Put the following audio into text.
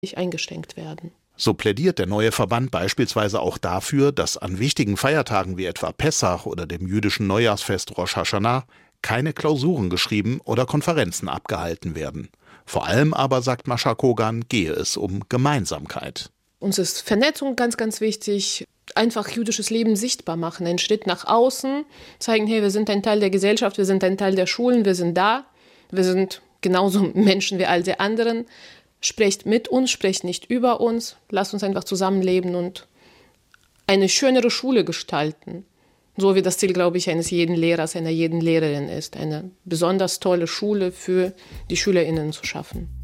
eingeschränkt werden. So plädiert der neue Verband beispielsweise auch dafür, dass an wichtigen Feiertagen wie etwa Pessach oder dem jüdischen Neujahrsfest Rosh Hashanah keine Klausuren geschrieben oder Konferenzen abgehalten werden. Vor allem aber, sagt Mascha Kogan, gehe es um Gemeinsamkeit. Uns ist Vernetzung ganz, ganz wichtig. Einfach jüdisches Leben sichtbar machen, einen Schritt nach außen, zeigen, hey, wir sind ein Teil der Gesellschaft, wir sind ein Teil der Schulen, wir sind da, wir sind genauso Menschen wie all die anderen. Sprecht mit uns, sprecht nicht über uns, lasst uns einfach zusammenleben und eine schönere Schule gestalten. So wie das Ziel, glaube ich, eines jeden Lehrers, einer jeden Lehrerin ist, eine besonders tolle Schule für die SchülerInnen zu schaffen.